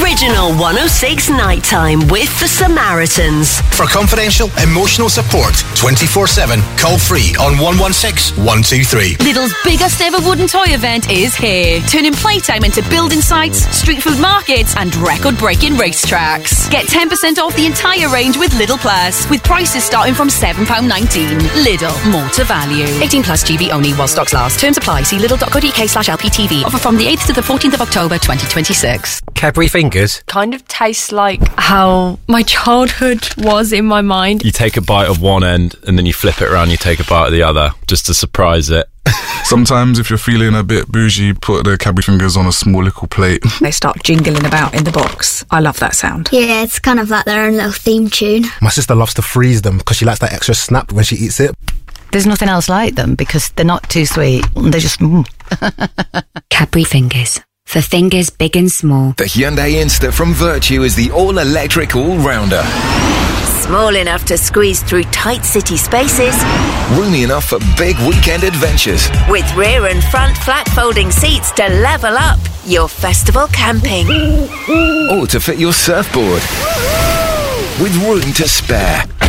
original 106 Nighttime with the Samaritans. For confidential, emotional support, 24/7, call free on 116 123. Lidl's biggest ever wooden toy event is here, turning playtime into building sites, street food markets and record-breaking racetracks. Get 10% off the entire range with Lidl Plus, with prices starting from £7.19. Lidl, more to value. 18 plus GB only while stocks last. Terms apply. See lidl.co.uk/LPTV. Offer from the 8th to the 14th of October 2026. Cadbury Fingers? Kind of tastes like how my childhood was in my mind. You take a bite of one end and then you flip it around, you take a bite of the other, just to surprise it. Sometimes if you're feeling a bit bougie, put the Cadbury Fingers on a small little plate. They start jingling about in the box. I love that sound. Yeah, it's kind of like their own little theme tune. My sister loves to freeze them because she likes that extra snap when she eats it. There's nothing else like them because they're not too sweet. They're just... Cadbury Fingers. For fingers big and small. The Hyundai Insta from Virtue is the all-electric all-rounder. Small enough to squeeze through tight city spaces. Roomy enough for big weekend adventures. With rear and front flat folding seats to level up your festival camping. Or to fit your surfboard. With room to spare.